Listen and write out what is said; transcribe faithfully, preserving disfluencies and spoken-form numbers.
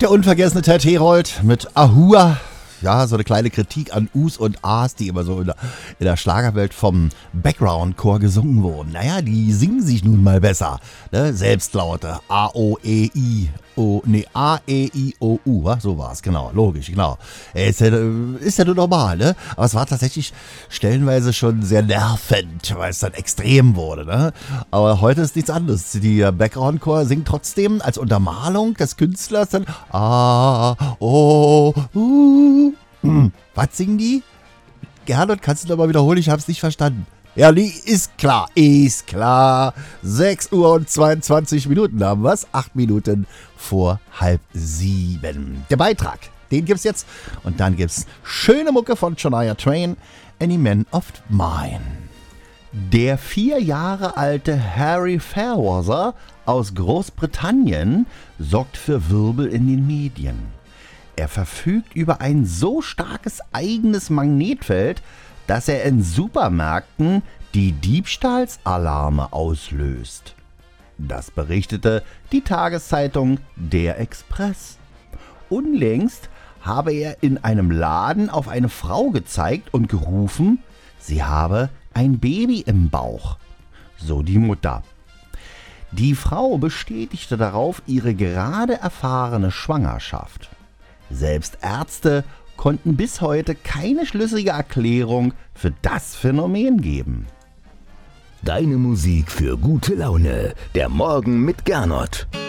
Der unvergessene Ted Herold mit Ahua. Ja, so eine kleine Kritik an Us und As, die immer so in der, in der Schlagerwelt vom Background-Chor gesungen wurden. Naja, die singen sich nun mal besser. Ne? Selbstlaute. A, O, E, I, O, nee, A, E, I, O, U. wa? So war's, genau, logisch, genau. Ist ja, ist ja nur normal, ne? Aber es war tatsächlich stellenweise schon sehr nervend, weil es dann extrem wurde, ne? Aber heute ist nichts anderes. Die Background-Chor singt trotzdem als Untermalung des Künstlers dann A, O, U. Hm. Was singen die? Gernot, kannst du noch mal wiederholen? Ich hab's nicht verstanden. Ja, nee, ist klar, ist klar. sechs Uhr und zweiundzwanzig Minuten haben wir's. acht Minuten vor halb sieben. Der Beitrag, den gibt's jetzt. Und dann gibt's schöne Mucke von Shania Twain, Any Man of Mine. Der vier Jahre alte Harry Fairweather aus Großbritannien sorgt für Wirbel in den Medien. Er verfügt über ein so starkes eigenes Magnetfeld, dass er in Supermärkten die Diebstahlsalarme auslöst. Das berichtete die Tageszeitung Der Express. Unlängst habe er in einem Laden auf eine Frau gezeigt und gerufen, sie habe ein Baby im Bauch. So die Mutter. Die Frau bestätigte darauf ihre gerade erfahrene Schwangerschaft. Selbst Ärzte konnten bis heute keine schlüssige Erklärung für das Phänomen geben. Deine Musik für gute Laune. Der Morgen mit Gernot.